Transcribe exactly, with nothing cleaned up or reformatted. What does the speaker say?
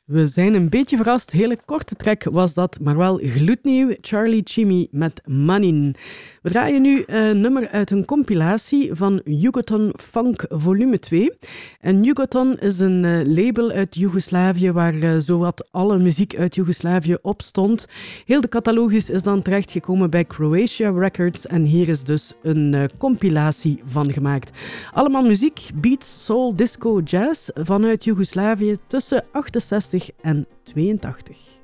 We zijn een beetje verrast. Hele korte track was dat, maar wel gloednieuw. Charlie Chimmy met Manin. We draaien nu een nummer uit een compilatie van Yugoton Funk volume twee. En Yugoton is een uh, label uit Joegoslavië waar uh, zowat alle muziek uit Joegoslavië op stond. Heel de catalogus is dan terechtgekomen bij Croatia Records en hier is dus een uh, compilatie van gemaakt. Allemaal muziek, beats, soul, disco, jazz vanuit Joegoslavië tussen achtenzestig en tweeëntachtig.